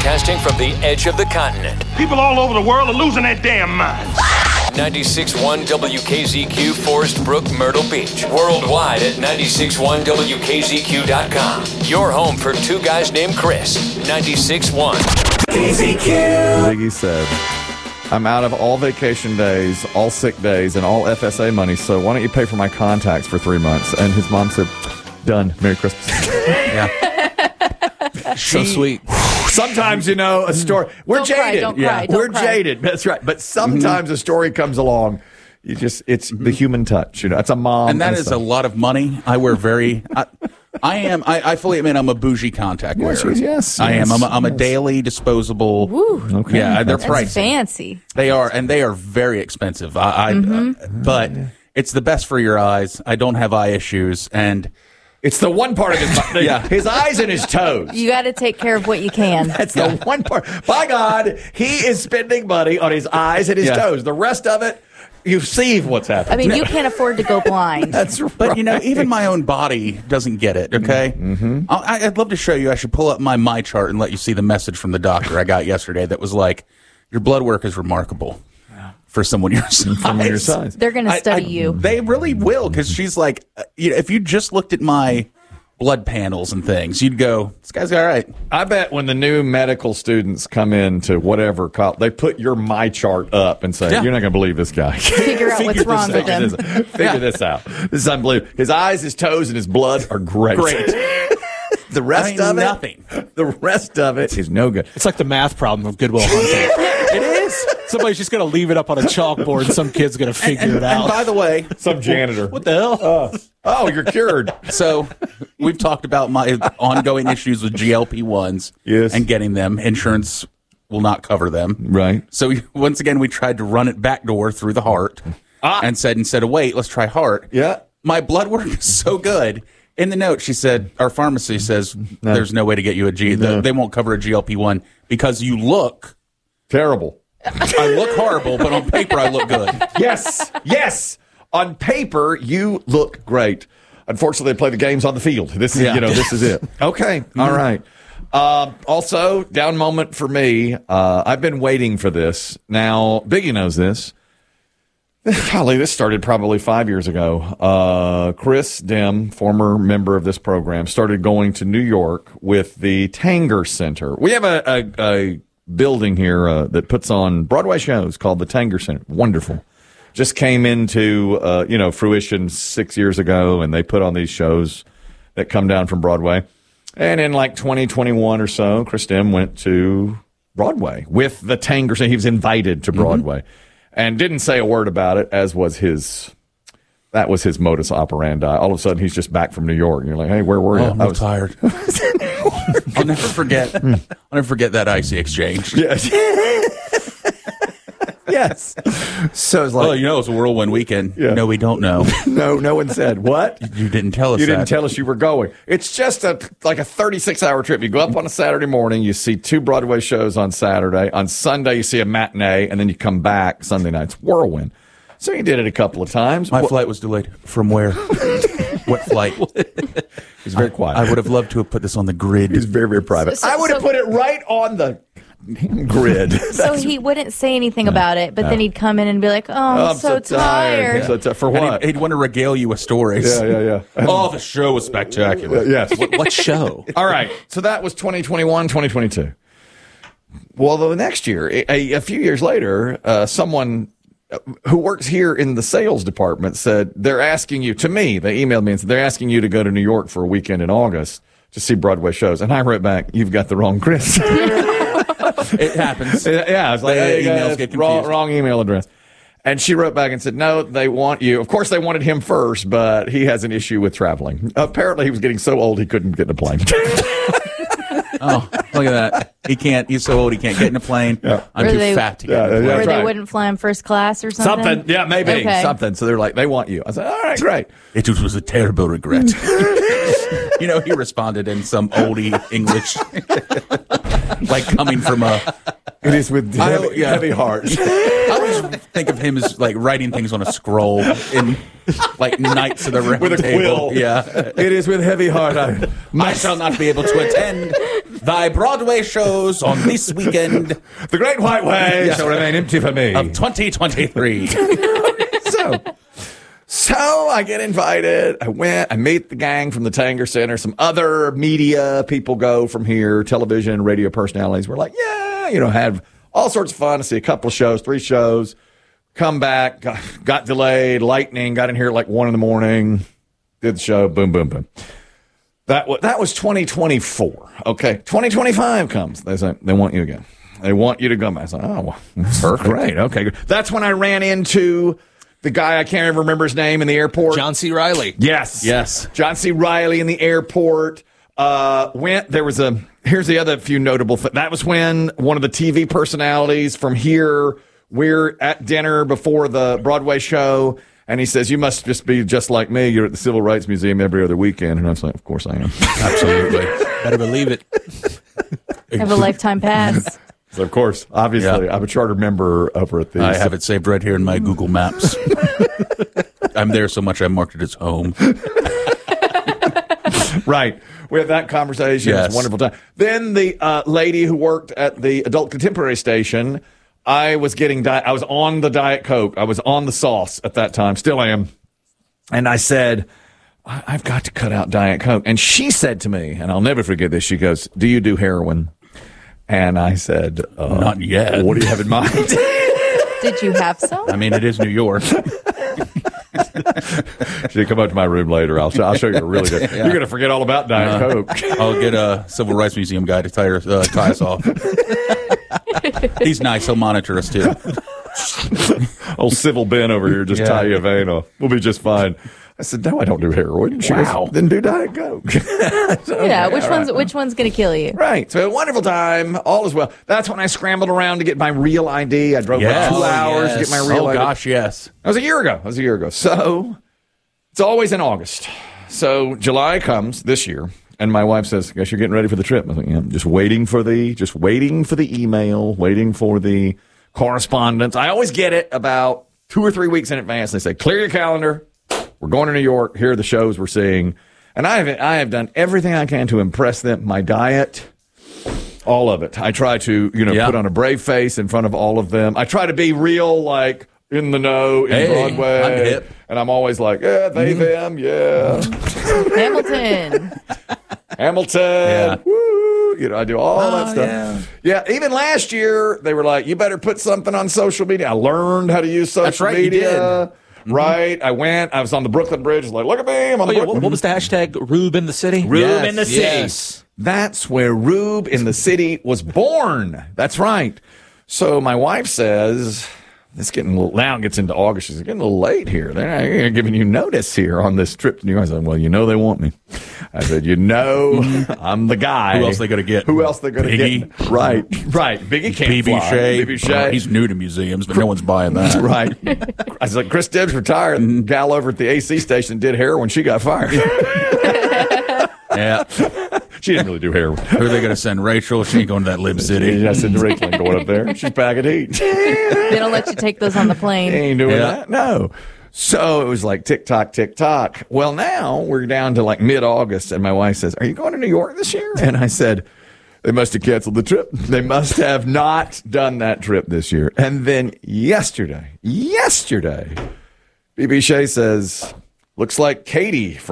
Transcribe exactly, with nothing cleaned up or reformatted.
Broadcasting from the edge of the continent. People all over the world are losing their damn minds. ninety-six point one W K Z Q, Forest Brook, Myrtle Beach. Worldwide at ninety-six point one W K Z Q dot com. Your home for two guys named Chris. ninety-six point one K Z Q. Ziggy said, I'm out of all vacation days, all sick days, and all F S A money, so why don't you pay for my contacts for three months? And his mom said, done. Merry Christmas. Yeah. So She- sweet. Sometimes, you know, a story. We're Don't jaded. cry, don't yeah. cry, don't We're cry. jaded. That's right. But sometimes a story comes along. You just, it's the human touch. You know, it's a mom. And that and is a son. lot of money. I wear very. I, I am. I, I fully admit I'm a bougie contact Yes, wearer. yes, I am. yes, I'm a, I'm a yes. daily disposable. Woo. Okay. Yeah, they're That's pricey. fancy. They are, and they are very expensive. I, I Mm-hmm. uh, but it's the best for your eyes. I don't have eye issues, and It's the one part of his body. Yeah. His eyes and his toes. You got to take care of what you can. That's the one part. By God, he is spending money on his eyes and his Yeah. toes. The rest of it, you see what's happening. I mean, you can't afford to go blind. That's right. but you know, even my own body doesn't get it. Okay, mm-hmm. I, I'd love to show you. I should pull up my my chart and let you see the message from the doctor I got yesterday. That was like, your blood work is remarkable for someone your size. From your size. They're going to I- study I- you. They really will, because she's like, uh, you know, if you just looked at my blood panels and things, you'd go, this guy's all right. I bet when the new medical students come in to whatever college, they put your my chart up and say, Yeah. you're not going to believe this guy. Figure out what's this- wrong with figure him. This, figure this out. This is unbelievable. His eyes, his toes, and his blood are great. Great. The rest I mean, of it, nothing. The rest of it is no good. It's like the math problem of Good Will Hunting. It is. Somebody's just going to leave it up on a chalkboard and some kid's going to figure And, it out. and by the way, Some janitor. What the hell? Oh, you're cured. so we've talked about my ongoing issues with G L P ones Yes. and getting them. Insurance will not cover them. Right. So we- once again, we tried to run it backdoor through the heart Ah. and said, instead of wait, let's try heart. Yeah. My blood work is so good. In the note, she said, our pharmacy says there's no way to get you a G. No. They won't cover a G L P one because you look, Terrible. I look horrible, but on paper I look good. Yes. Yes. On paper, you look great. Unfortunately, they play the games on the field. This is, Yeah. you know, this is it. Okay. All right. Uh, also, down moment for me. Uh, I've been waiting for this. Now, Biggie knows this. Golly, this started probably five years ago. Uh, Chris Dim, former member of this program, started going to New York with the Tanger Center. We have a, a, a building here uh, that puts on Broadway shows called the Tanger Center. Wonderful. Just came into uh, you know fruition six years ago, and they put on these shows that come down from Broadway. And in like twenty twenty-one or so, Chris Dim went to Broadway with the Tanger Center. He was invited to Broadway. Mm-hmm. And didn't say a word about it, as was his, that was his modus operandi. All of a sudden, he's just back from New York. And you're like, hey, where were you? Oh, I'm I was tired. I'll never forget. I'll never forget that icy exchange. Yes. Yes. So it's like, Oh, you know, it's a whirlwind weekend. Yeah. No, we don't know. no, no one said, what? You didn't tell us You that. didn't tell us you were going. It's just a like a thirty-six hour trip. You go up on a Saturday morning, you see two Broadway shows on Saturday. On Sunday, you see a matinee, and then you come back Sunday night. It's whirlwind. So you did it a couple of times. My Well, flight was delayed. From where? What flight? He's very quiet. I would have loved to have put this on the grid. He's very, very private. So- so- I would have so- put it right on the grid. So he wouldn't say anything about it, but then he'd come in and be like, "Oh, I'm, I'm so, tired." So ti- for And what? he'd, he'd want to regale you with stories. Yeah, yeah, yeah. Oh, the show was spectacular. Yes. What, what show? All right. So that was twenty twenty-one, twenty twenty-two. Well, the next year, a, a few years later, uh, someone who works here in the sales department said they're asking you, to me, they emailed me and said they're asking you to go to New York for a weekend in August to see Broadway shows. And I wrote back, you've got the wrong Chris. It happens. Yeah, I was like, The hey, emails guys, get wrong, confused. wrong email address. And she wrote back and said, no, they want you. Of course, they wanted him first, but he has an issue with traveling. Apparently, he was getting so old he couldn't get in a plane. Oh, look at that. He can't. He's so old he can't get in a plane. Yeah. I'm Or too they- fat to get Yeah, in a yeah, plane. Or That's they right. wouldn't fly him first class or something. Something. Yeah, maybe. Okay. Something. So they're like, they want you. I said, all right, great. It was a terrible regret. You know, he responded in some oldie English, like coming from a. It is with I- heavy, yeah. heavy heart. I always think of him as like writing things on a scroll in like Knights of the Round With a Table. quill. Yeah. It is with heavy heart. I, I shall not be able to attend Thy Broadway shows on this weekend The Great White Way shall remain empty for me. of twenty twenty-three. so, so I get invited. I went. I meet the gang from the Tanger Center. Some other media people go from here, television, radio personalities. We're like, yeah, you know, had all sorts of fun. I see a couple of shows, three shows. Come back, got, got delayed, lightning, got in here at like one in the morning, did the show, boom, boom, boom. That was, that was twenty twenty-four. Okay, twenty twenty-five comes. They say, they want you again. They want you to come. I said, oh, well, perfect. Great, okay. Good. That's when I ran into the guy, I can't even remember his name, in the airport. John C. Reilly. Yes. Yes. John C. Reilly in the airport. Uh, went, there was a, here's the other few notable things. That was when one of the T V personalities from here, we're at dinner before the Broadway show, and he says, you must just be just like me. You're at the Civil Rights Museum every other weekend. And I was like, of course I am. Absolutely. Better believe it. Have a lifetime pass. So of course, obviously, Yeah. I'm a charter member over at the... I have it saved right here in my Google Maps. I'm there so much I marked it as home. Right. We had that conversation. It was Yes. a wonderful time. Then the uh, lady who worked at the Adult Contemporary station, I was getting di- I was on the Diet Coke. I was on the sauce at that time. Still am. And I said, I- I've got to cut out Diet Coke. And she said to me, and I'll never forget this, she goes, do you do heroin? And I said, uh, Not yet. What do you have in mind? Did you have some? I mean, it is New York. She'd come up to my room later. I'll show, I'll show you a really good. You're going to forget all about Diet Uh, Coke. I'll get a Civil Rights Museum guy to tie, her, uh, tie us off. He's nice. He'll monitor us, too. Old Civil Ben over here just Yeah. tie you a vein off. We'll be just fine. I said, no, I don't do heroin. She Wow. goes, then do Diet Coke. Yeah, which one's which one's gonna kill you? Right. So a wonderful time. All is well. That's when I scrambled around to get my real I D. I drove Yes. like two Oh, hours to get my real Oh, I D. gosh, yes. That was a year ago. That was a year ago. So it's always in August. So July comes this year, and my wife says, I guess you're getting ready for the trip. I think, yeah, I'm just waiting for the just waiting for the email, waiting for the correspondence. I always get it about two or three weeks in advance. They say, clear your calendar. We're going to New York. Here are the shows we're seeing. And I have I have done everything I can to impress them. My diet, all of it. I try to, you know, Yeah. put on a brave face in front of all of them. I try to be real, like, in the know, in Hey, Broadway. I'm hip. And I'm always like, yeah, they, them, yeah. Hamilton. Hamilton. Yeah. Woo. You know, I do all that Oh, stuff. Yeah. yeah, even last year, they were like, you better put something on social media. I learned how to use social That's right, you media. did. Mm-hmm. Right. I went. I was on the Brooklyn Bridge. Like, look at me. I'm on Oh, the yeah, Brooklyn what, what was the hashtag? Rube in the city? Rube Yes, in the city. yes. That's where Rube in the city was born. That's right. So my wife says, it's getting a little, now it gets into August. She's getting a little late here. They're giving you notice here on this trip to New York. I said, well, you know they want me. I said, you know, I'm the guy. Who else they gonna get? Who else they going to Biggie? get? Right, right. Biggie can't P B fly. Shea. P B Shea. He's new to museums, but no one's buying that. Right. I was like, Chris Dibbs retired. The gal over at the A C station did heroin. She got fired. Yeah. She didn't really do heroin. Who are they going to send? Rachel? She ain't going to that Lib City. I said to Rachel, ain't going up there. She's packing heat. They don't let you take those on the plane. Ain't doing Yeah. that. No. So it was like tick tock, tick tock. Well, now we're down to like mid August, and my wife says, are you going to New York this year? And I said, they must have canceled the trip. They must have not done that trip this year. And then yesterday, yesterday, B B Shea says, looks like Katie from